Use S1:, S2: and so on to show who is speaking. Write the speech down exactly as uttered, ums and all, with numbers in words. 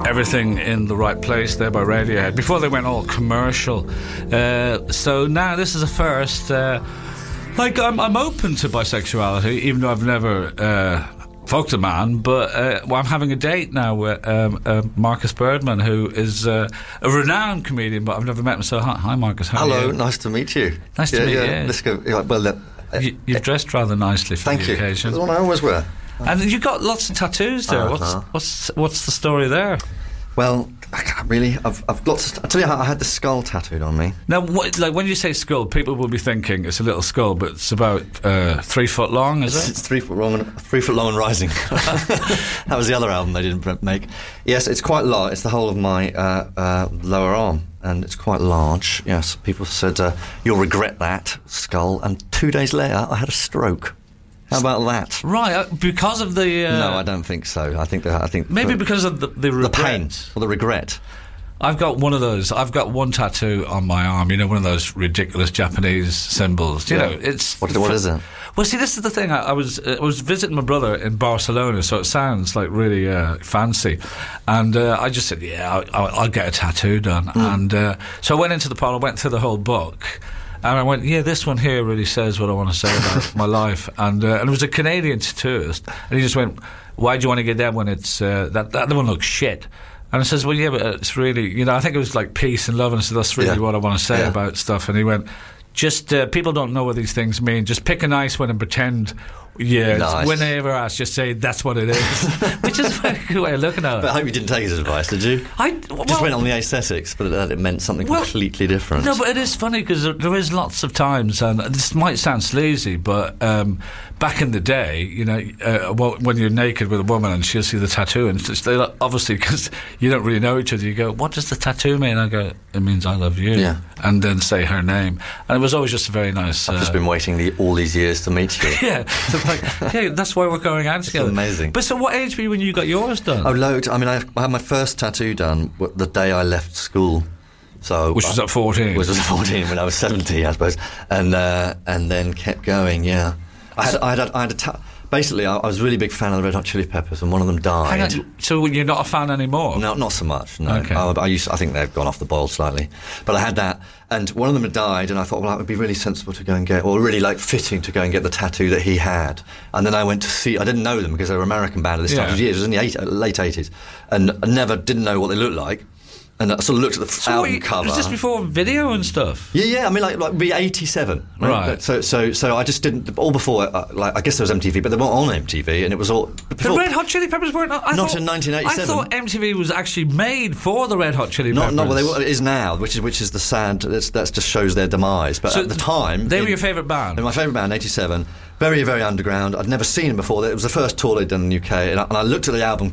S1: Everything in the Right Place there by Radiohead, before they went all commercial. Uh, so now this is a first. Uh, like, I'm, I'm open to bisexuality, even though I've never uh, fucked a man, but uh, well, I'm having a date now with um, uh, Marcus Birdman, who is uh, a renowned comedian, but I've never met him. So hi, hi Marcus, how
S2: Hello,
S1: are you?
S2: nice to meet you.
S1: Nice
S2: yeah,
S1: to meet
S2: yeah.
S1: you.
S2: Let's go. Yeah, well, uh,
S1: you you've dressed rather nicely for
S2: thank
S1: the
S2: you.
S1: occasion.
S2: That's the one I always wear.
S1: And you've got lots of tattoos there.
S2: Uh-huh.
S1: What's what's what's the story there?
S2: Well, I can't really. I've I've got. To, I tell you how I had the skull tattooed on me.
S1: Now, what, like when you say skull, people will be thinking it's a little skull, but it's about uh, three foot long, is
S2: It's,
S1: it?
S2: it's three foot long and three foot long and rising. That was the other album they didn't make. Yes, it's quite large. It's the whole of my uh, uh, lower arm, and it's quite large. Yes, people said uh, you'll regret that skull. And two days later, I had a stroke. How about that?
S1: Right, uh, because of the... Uh,
S2: no, I don't think so. I think that I think
S1: maybe
S2: the,
S1: because of the the,
S2: the pain or the regret.
S1: I've got one of those. I've got one tattoo on my arm. You know, one of those ridiculous Japanese symbols. You
S2: Yeah.
S1: know, it's
S2: What, what is it?
S1: Well, see, this is the thing. I, I was uh, I was visiting my brother in Barcelona, so it sounds like really uh, fancy. And uh, I just said, yeah, I'll, I'll, I'll get a tattoo done. Mm. And uh, so I went into the parlour, went through the whole book. And I went, yeah, this one here really says what I want to say about my life. And uh, and it was a Canadian tattooist. And he just went, why do you want to get that when it's, uh, that, that one looks shit? And I says, well, yeah, but it's really, you know, I think it was like peace and love. And I said, that's really
S2: yeah.
S1: what I want to say
S2: yeah.
S1: about stuff. And he went, just, uh, people don't know what these things mean. Just pick a nice one and pretend, yeah,
S2: nice.
S1: when they ever ask, just say, that's what it is. Which is a very good way of looking at it.
S2: But I hope you didn't take his advice, did you?
S1: I well,
S2: just went on the aesthetics, but that it meant something
S1: well,
S2: completely different.
S1: No, but it is funny because there is lots of times, and this might sound sleazy, but um, back in the day, you know, uh, when you're naked with a woman and she'll see the tattoo, and they obviously, because you don't really know each other, you go, what does the tattoo mean? I go, it means I love you.
S2: Yeah.
S1: And then say her name. And it was always just a very nice...
S2: I've
S1: uh,
S2: just been waiting the, all these years to meet you.
S1: yeah. So like, yeah, that's why we're going out together.
S2: It's amazing.
S1: But so what age were you when you got yours done?
S2: Oh, loads. I mean, I, I had my first tattoo done the day I left school. So
S1: Which was
S2: I,
S1: at fourteen?
S2: Which was at fourteen, when I was seventy, I suppose. And uh, and then kept going, yeah. I had, I had, a, I had a ta- Basically, I, I was a really big fan of the Red Hot Chili Peppers, and one of them died.
S1: Hang on, so you're not a fan anymore?
S2: No, not so much, no.
S1: Okay.
S2: I, I, used, I think they've gone off the boil slightly. But I had that, and one of them had died, and I thought, well, that would be really sensible to go and get, or really, like, fitting to go and get the tattoo that he had. And then I went to see, I didn't know them, because they were an American band at this
S1: Yeah.
S2: time. It was years, it was in the eight, late eighties. And I never, didn't know what they looked like. And I sort of looked at the
S1: So
S2: album
S1: what,
S2: cover.
S1: was this before video and stuff?
S2: Yeah, yeah. I mean, like, like be eighty-seven, right?
S1: Right.
S2: So, so, so I just didn't. All before, uh, like, I guess there was M T V, but they weren't on M T V, and it was all. Before,
S1: The Red Hot Chili Peppers weren't. I
S2: Not
S1: thought,
S2: in nineteen eighty-seven.
S1: I thought M T V was actually made for the Red Hot Chili
S2: Not,
S1: Peppers.
S2: not what they what it is now, which is which is the sad. That's, that just shows their demise. But
S1: So
S2: at the time,
S1: they
S2: in,
S1: were your favourite band.
S2: in my favourite band, eighty-seven. Very, very underground. I'd never seen them before. It was the first tour they'd done in the U K, and I, and I looked at the album